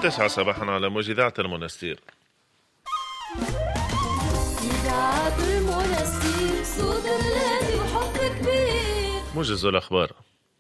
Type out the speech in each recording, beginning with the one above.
9 صباحا على موج إذاعة المنستير. إذاعة المنستير صوت الذي وحب كبير. موجز الأخبار.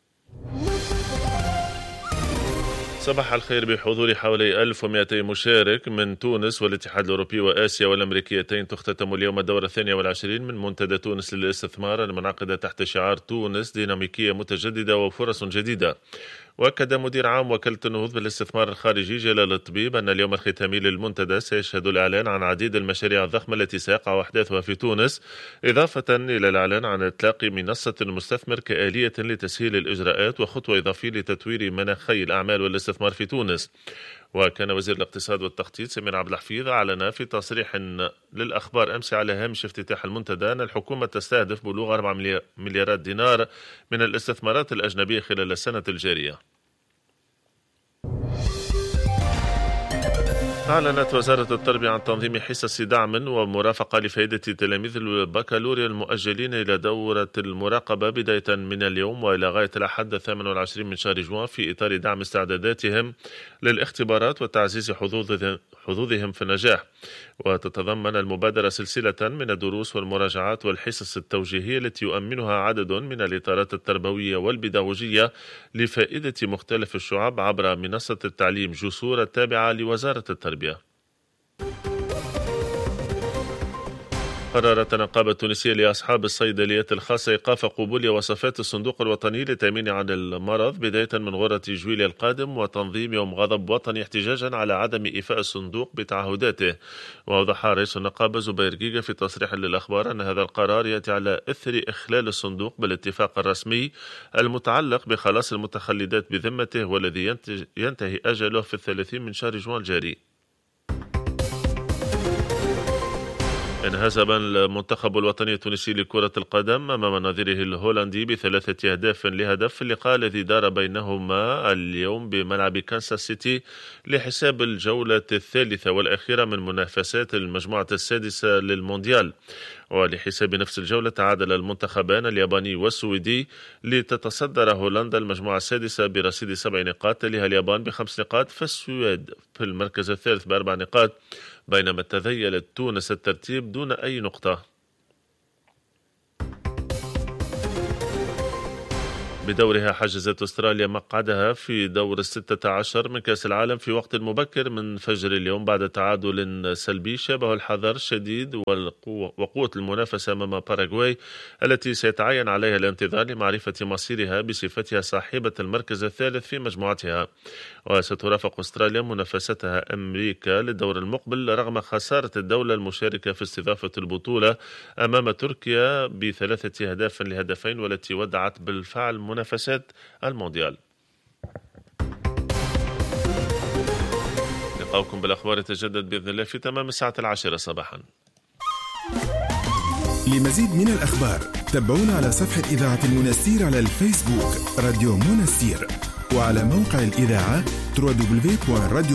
صباح الخير بحضور حوالي 1200 مشارك من تونس والاتحاد الأوروبي وآسيا والأمريكيتين. تختتم اليوم الدورة 22 من منتدى تونس للاستثمار المنعقدة تحت شعار تونس ديناميكية متجددة وفرص جديدة. وأكد مدير عام وكالة النهوض بالاستثمار الخارجي جلال الطبيب أن اليوم الختامي للمنتدى سيشهد الإعلان عن عديد المشاريع الضخمة التي سيقع أحداثها في تونس، إضافة إلى الإعلان عن إطلاق منصة المستثمر كآلية لتسهيل الإجراءات وخطوة إضافية لتطوير مناخي الأعمال والاستثمار في تونس. وكان وزير الاقتصاد والتخطيط سمير عبد الحفيظ أعلن في تصريح للأخبار أمس على هامش افتتاح المنتدى أن الحكومة تستهدف بلوغ 4 مليارات دينار من الاستثمارات الأجنبية خلال السنة الجارية. أعلنت وزارة التربية عن تنظيم حصص دعم ومرافقة لفائدة تلاميذ البكالوريا المؤجلين إلى دورة المراقبة بداية من اليوم وإلى غاية الأحد 28 من شهر جوان في إطار دعم استعداداتهم للاختبارات وتعزيز حظوظهم في النجاح. وتتضمن المبادرة سلسلة من الدروس والمراجعات والحصص التوجيهية التي يؤمنها عدد من الإطارات التربوية والبيداغوجية لفائدة مختلف الشعب عبر منصة التعليم جسور التابعة لوزارة التربية. قررت النقابة التونسية لأصحاب الصيدليات الخاصة إيقاف قبول وصفات الصندوق الوطني للتأمين عن المرض بداية من غرة جويليا القادم وتنظيم يوم غضب وطني احتجاجا على عدم إيفاء الصندوق بتعهداته. وأوضح رئيس النقابة زبير جيجا في تصريح للأخبار أن هذا القرار يأتي على إثر إخلال الصندوق بالاتفاق الرسمي المتعلق بخلاص المتخلدات بذمته والذي ينتهي أجله في 30 من شهر جوان الجاري. انهزم المنتخب الوطني التونسي لكرة القدم أمام نظيره الهولندي ب3 أهداف لهدف في اللقاء الذي دار بينهما اليوم بملعب كانساس سيتي لحساب الجولة الثالثة والأخيرة من منافسات المجموعة السادسة للمونديال. ولحساب نفس الجولة تعادل المنتخبان الياباني والسويدي لتتصدر هولندا المجموعة السادسة برصيد 7 نقاط، تليها اليابان ب5 نقاط، فالسويد في المركز الثالث ب4 نقاط، بينما تذيلت تونس الترتيب دون أي نقطة. بدورها حجزت أستراليا مقعدها في دور 16 من كأس العالم في وقت مبكر من فجر اليوم بعد تعادل سلبي شابه الحذر الشديد وقوة المنافسة أمام باراغواي التي سيتعين عليها الانتظار لمعرفة مصيرها بصفتها صاحبة المركز الثالث في مجموعتها. وسترافق أستراليا منافستها أمريكا للدور المقبل رغم خسارة الدولة المشاركة في استضافة البطولة أمام تركيا ب3 أهداف لهدفين والتي ودعت بالفعل منافسات المونديال. لقاؤكم بالأخبار يتجدد بإذن الله في تمام 10 صباحا. لمزيد من الأخبار تابعونا على صفحة إذاعة المنستير على الفيسبوك راديو منستير، وعلى موقع الإذاعة www.radio